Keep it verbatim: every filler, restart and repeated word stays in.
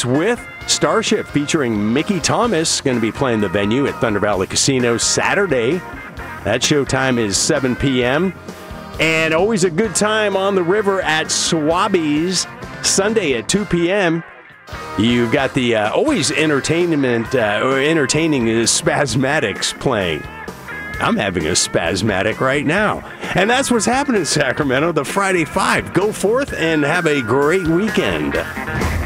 Drinks with Starship featuring Mickey Thomas. Going to be playing the venue at Thunder Valley Casino Saturday. That showtime is seven p.m. And always a good time on the river at Swabby's Sunday at two p.m. You've got the uh, always entertainment, uh, or entertaining Spasmatics playing. I'm having a spasmatic right now. And that's what's happening in Sacramento, the Friday Five. Go forth and have a great weekend.